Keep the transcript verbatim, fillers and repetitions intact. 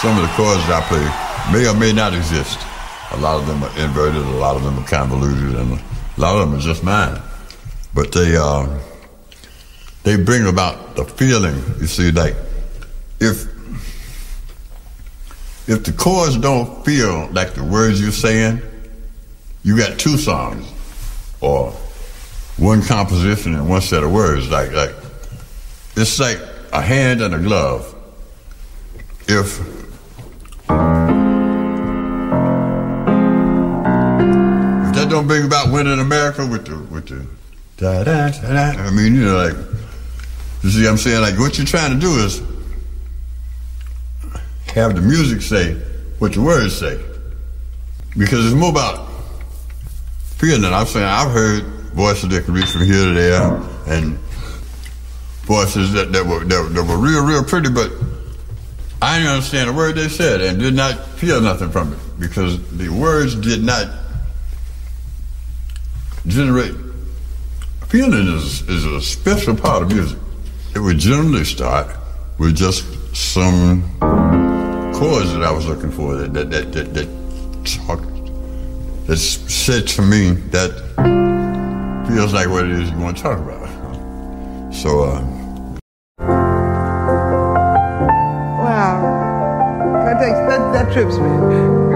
some of the chords I play may or may not exist. A lot of them are inverted, a lot of them are convoluted, and a lot of them are just mine. But they uh, they bring about the feeling. You see, like if if the chords don't feel like the words you're saying, you got two songs or one composition and one set of words. Like like it's like a hand and a glove. If if that don't bring about Winning America with the with the da da da da, I mean, you know, like, you see what I'm saying? Like, what you're trying to do is have the music say what the words say, because it's more about feeling. I'm saying I've heard voices that could reach from here to there, and voices that, that were that, that were real, real pretty, but I didn't understand a word they said and did not feel nothing from it, because the words did not generate. Feeling is, is a special part of music. It would generally start with just some chords that I was looking for that that that that, that talked, that said to me that feels like what it is you want to talk about. So. Uh, Wow, that, takes, that, that trips me.